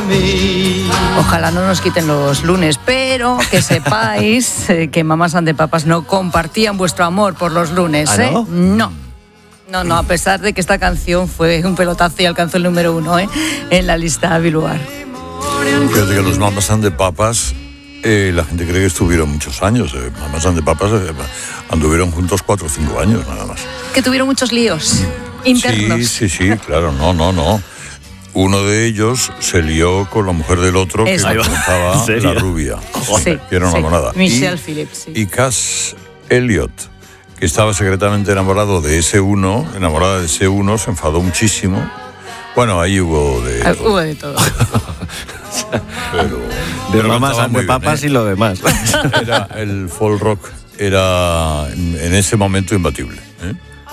Ojalá no nos quiten los lunes, pero que sepáis que Mamas and the Papas no compartían vuestro amor por los lunes, ¿Ah, no? No, a pesar de que esta canción fue un pelotazo y alcanzó el número 1 en la lista Billboard. Fíjate que los Mamas and the Papas, la gente cree que estuvieron muchos años. Mamas and the Papas anduvieron juntos 4 o 5 años, nada más. Que tuvieron muchos líos internos. Sí, claro, no. Uno de ellos se lió con la mujer del otro, que cantaba la rubia, que era una monada. Michelle Phillips, sí. Y Cass Elliot, que estaba secretamente enamorada de ese uno, se enfadó muchísimo. Bueno, ahí hubo de todo. Pero Mamas and the Papas y lo demás. El folk rock era en ese momento imbatible.